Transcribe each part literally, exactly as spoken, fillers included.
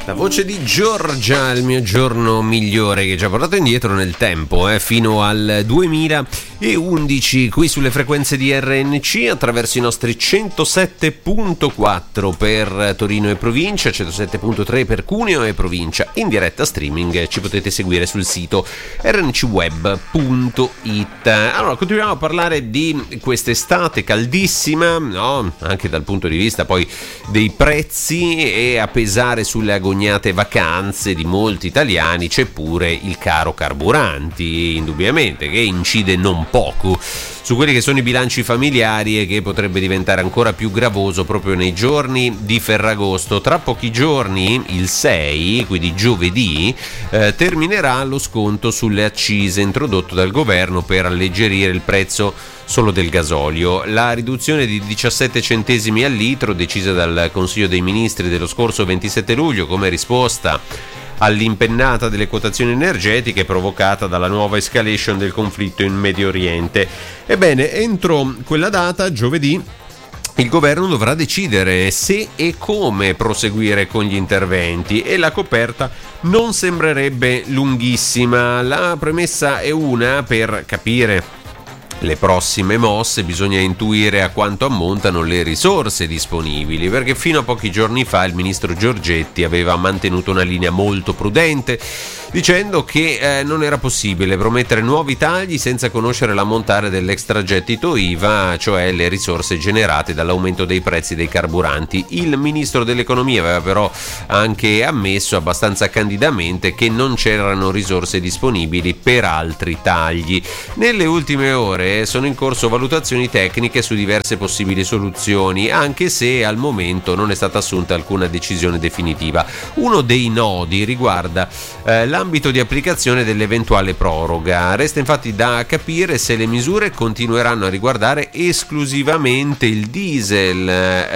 La voce di Giorgia, il mio giorno migliore, che ci ha portato indietro nel tempo, eh, fino al duemilaundici, qui sulle frequenze di R N C, attraverso i nostri centosette virgola quattro per Torino e provincia, centosette virgola tre per Cuneo e provincia. In diretta streaming ci potete seguire sul sito r n c web punto i t. Allora, continuiamo a parlare di quest'estate caldissima, no? Anche dal punto di vista poi dei prezzi, e a pesare sulle agognate vacanze di molti italiani c'è pure il caro carburanti, indubbiamente, che incide non poco su quelli che sono i bilanci familiari e che potrebbe diventare ancora più gravoso proprio nei giorni di Ferragosto. Tra pochi giorni, il sei, quindi giovedì, eh, terminerà lo sconto sulle accise introdotto dal governo per alleggerire il prezzo solo del gasolio. La riduzione di diciassette centesimi al litro, decisa dal Consiglio dei Ministri dello scorso ventisette luglio come risposta all'impennata delle quotazioni energetiche provocata dalla nuova escalation del conflitto in Medio Oriente. Ebbene, entro quella data, giovedì, il governo dovrà decidere se e come proseguire con gli interventi, e la coperta non sembrerebbe lunghissima. La premessa è una: per capire le prossime mosse bisogna intuire a quanto ammontano le risorse disponibili, perché fino a pochi giorni fa il ministro Giorgetti aveva mantenuto una linea molto prudente, dicendo che eh, non era possibile promettere nuovi tagli senza conoscere l'ammontare dell'extragettito I V A, cioè le risorse generate dall'aumento dei prezzi dei carburanti. Il ministro dell'economia aveva però anche ammesso abbastanza candidamente che non c'erano risorse disponibili per altri tagli. Nelle ultime ore sono in corso valutazioni tecniche su diverse possibili soluzioni, anche se al momento non è stata assunta alcuna decisione definitiva. Uno dei nodi riguarda eh, l'ambito di applicazione dell'eventuale proroga. Resta infatti da capire se le misure continueranno a riguardare esclusivamente il diesel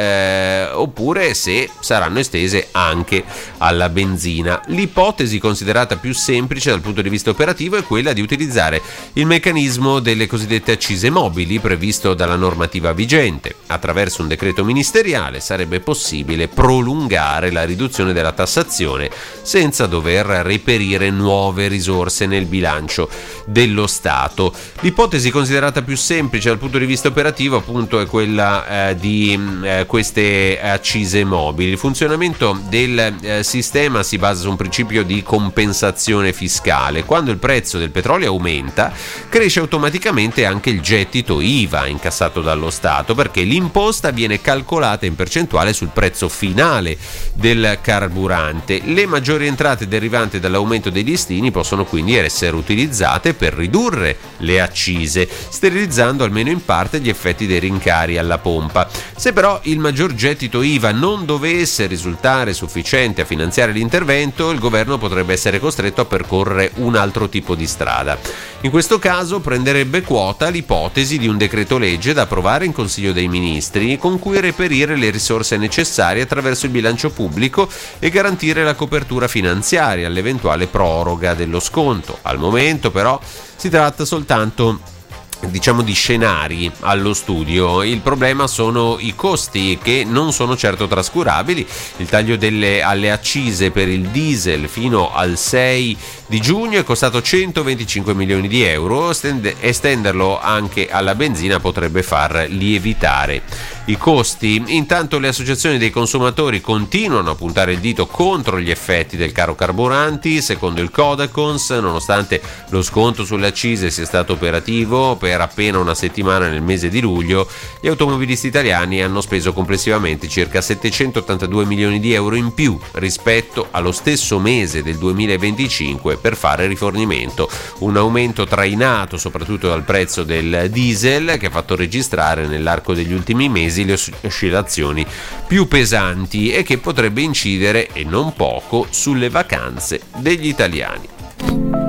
eh, oppure se saranno estese anche alla benzina. L'ipotesi considerata più semplice dal punto di vista operativo è quella di utilizzare il meccanismo delle cosiddette accise mobili previsto dalla normativa vigente. Attraverso un decreto ministeriale sarebbe possibile prolungare la riduzione della tassazione senza dover reperire nuove risorse nel bilancio dello Stato. L'ipotesi considerata più semplice dal punto di vista operativo, appunto, è quella eh, di eh, queste accise mobili. Il funzionamento del eh, sistema si basa su un principio di compensazione fiscale. Quando il prezzo del petrolio aumenta, cresce automaticamente anche il gettito I V A incassato dallo Stato, perché l'imposta viene calcolata in percentuale sul prezzo finale del carburante. Le maggiori entrate derivanti dall'aumento dei listini possono quindi essere utilizzate per ridurre le accise, sterilizzando almeno in parte gli effetti dei rincari alla pompa. Se però il maggior gettito I V A non dovesse risultare sufficiente a finanziare l'intervento, il governo potrebbe essere costretto a percorrere un altro tipo di strada. In questo caso prenderebbe quota l'ipotesi di un decreto legge da approvare in Consiglio dei Ministri, con cui reperire le risorse necessarie attraverso il bilancio pubblico e garantire la copertura finanziaria all'eventuale proroga dello sconto. Al momento però si tratta soltanto, diciamo, di scenari allo studio. Il problema sono i costi, che non sono certo trascurabili. Il taglio delle alle accise per il diesel fino al sei di giugno è costato centoventicinque milioni di euro. Estenderlo anche alla benzina potrebbe far lievitare i costi. Intanto le associazioni dei consumatori continuano a puntare il dito contro gli effetti del caro carburanti. Secondo il Codacons, nonostante lo sconto sulle accise sia stato operativo per appena una settimana nel mese di luglio, gli automobilisti italiani hanno speso complessivamente circa settecentottantadue milioni di euro in più rispetto allo stesso mese del duemilaventicinque per fare rifornimento. Un aumento trainato soprattutto dal prezzo del diesel, che ha fatto registrare nell'arco degli ultimi mesi le oscillazioni più pesanti e che potrebbe incidere, e non poco, sulle vacanze degli italiani.